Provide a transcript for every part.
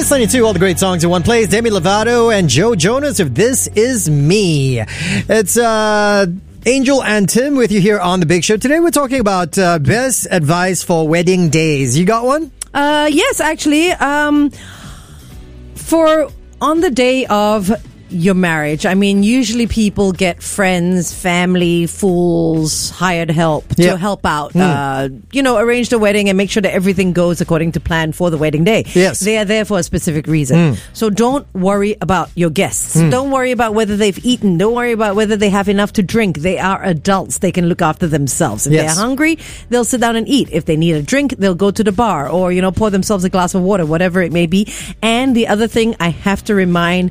Kiss 92, all the great songs in one place. Demi Lovato and Joe Jonas of This Is Me. It's Angel and Tim with you here on The Big Show. Today we're talking about best advice for wedding days. You got one? Yes, actually. For on the day of your marriage, I mean, usually people get friends, family, fools, hired help to help out, arrange the wedding and make sure that everything goes according to plan for the wedding day. Yes. They are there for a specific reason. So don't worry about your guests. Don't worry about whether they've eaten. Don't worry about whether they have enough to drink. They are adults. They can look after themselves. If they're hungry, they'll sit down and eat. If they need a drink, they'll go to the bar or, pour themselves a glass of water, whatever it may be. And the other thing I have to remind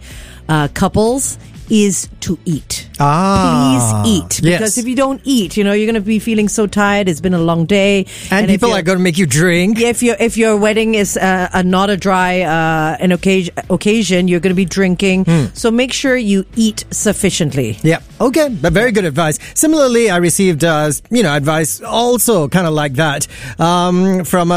couples is to eat. Please eat. Because if you don't eat, you're going to be feeling so tired. It's been a long day. And people are going to make you drink. If your wedding is not a dry an occasion, you're going to be drinking. So make sure you eat sufficiently. Yeah. Okay. But very good advice. Similarly, I received, advice also kind of like that from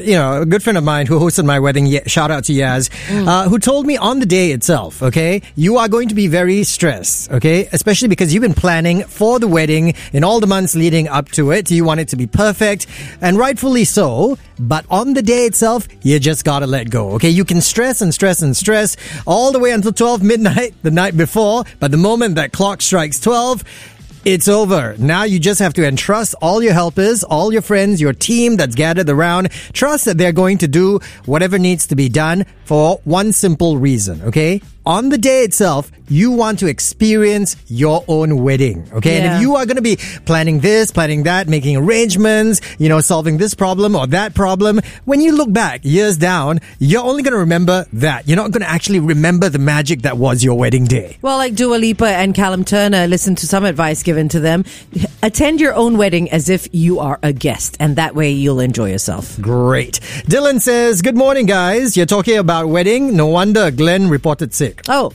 a good friend of mine who hosted my wedding. Shout out to Yaz, who told me on the day itself, okay, you are going to be very stressed, okay, especially because you've been planning for the wedding in all the months leading up to it. You want it to be perfect, and rightfully so. But on the day itself, you just gotta let go, okay? You can stress and stress and stress all the way until 12 midnight the night before, but the moment that clock strikes 12, it's over. Now you just have to entrust all your helpers, all your friends, your team that's gathered around. Trust that they're going to do whatever needs to be done for one simple reason, okay? On the day itself, you want to experience your own wedding, okay? And if you are going to be planning this, planning that, making arrangements, solving this problem or that problem, when you look back years down, you're only going to remember that. You're not going to actually remember the magic that was your wedding day. Well, like Dua Lipa and Callum Turner, listen to some advice given to them. Attend your own wedding as if you are a guest, and that way you'll enjoy yourself. Great. Dylan says, good morning, guys. You're talking about wedding? No wonder Glenn reported sick. Oh,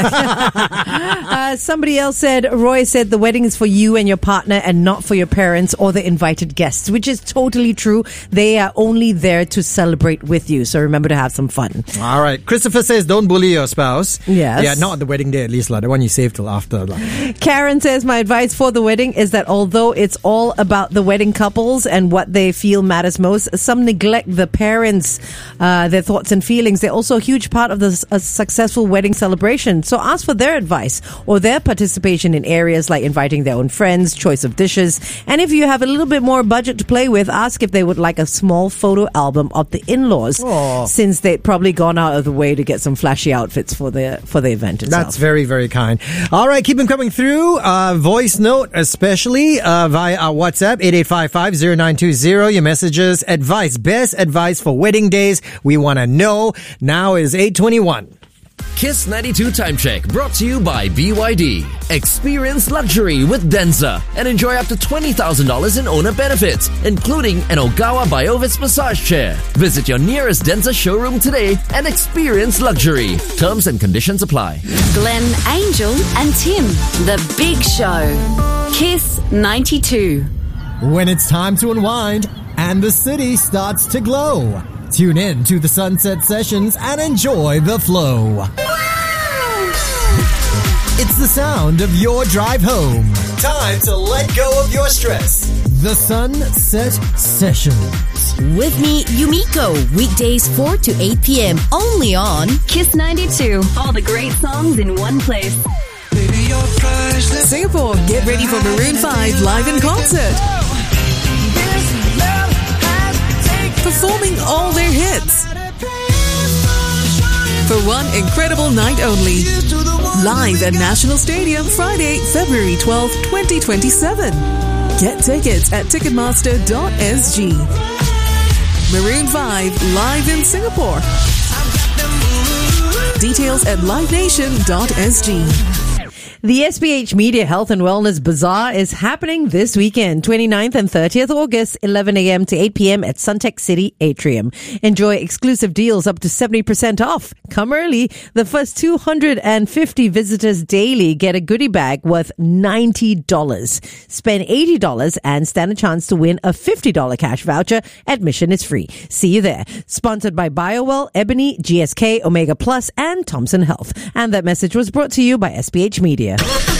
yeah. Somebody else said, Roy said the wedding is for you and your partner and not for your parents or the invited guests, which is totally true. They are only there to celebrate with you. So remember to have some fun. All right. Christopher says, don't bully your spouse. Yes. Yeah, not on the wedding day at least. The one you save till after. Karen says, my advice for the wedding is that although it's all about the wedding couples and what they feel matters most, some neglect the parents, their thoughts and feelings. They're also a huge part of a successful wedding celebration. So ask for their advice or their participation in areas like inviting their own friends, choice of dishes. And if you have a little bit more budget to play with, ask if they would like a small photo album of the in-laws, since they've probably gone out of the way to get some flashy outfits for the event itself. That's very, very kind. All right, keep them coming through. Voice note, especially via our WhatsApp, 8855-0920. Your messages, advice, best advice for wedding days. We want to know. Now is 8:21. Kiss 92 Time Check brought to you by BYD. Experience luxury with Denza and enjoy up to $20,000 in owner benefits, including an Ogawa Biovis massage chair. Visit your nearest Denza showroom today and experience luxury. Terms and conditions apply. Glenn, Angel and Tim, The Big Show. Kiss 92. When it's time to unwind and the city starts to glow, tune in to the Sunset Sessions and enjoy the flow. Wow! It's the sound of your drive home. Time to let go of your stress. The Sunset Sessions. With me, Yumiko. Weekdays 4 to 8 p.m. Only on Kiss 92. All the great songs in one place. Singapore, get ready for Maroon 5 live in concert. Performing all their hits for one incredible night only. Live at National Stadium, Friday, February 12, 2027. Get tickets at ticketmaster.sg. Maroon 5 live in Singapore. Details at livenation.sg. The SPH Media Health and Wellness Bazaar is happening this weekend, 29th and 30th August, 11 a.m. to 8 p.m. at Suntec City Atrium. Enjoy exclusive deals up to 70% off. Come early. The first 250 visitors daily get a goodie bag worth $90. Spend $80 and stand a chance to win a $50 cash voucher. Admission is free. See you there. Sponsored by BioWell, Ebony, GSK, Omega Plus, and Thompson Health. And that message was brought to you by SPH Media.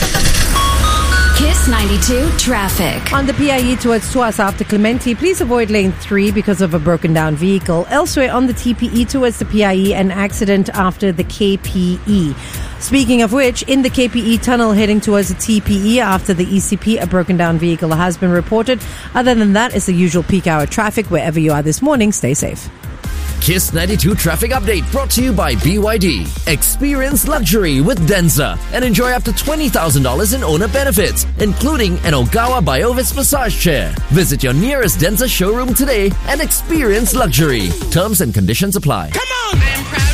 Kiss 92 traffic. On the PIE towards Tuas after Clementi, please avoid lane 3 because of a broken down vehicle. Elsewhere on the TPE towards the PIE, an accident after the KPE. Speaking of which, in the KPE tunnel heading towards the TPE after the ECP, a broken down vehicle has been reported. Other than that, it's the usual peak hour traffic. Wherever you are this morning, stay safe. Kiss 92 traffic update brought to you by BYD. Experience luxury with Denza and enjoy up to $20,000 in owner benefits, including an Ogawa Biovis massage chair. Visit your nearest Denza showroom today and experience luxury. Terms and conditions apply. Come on! I am proud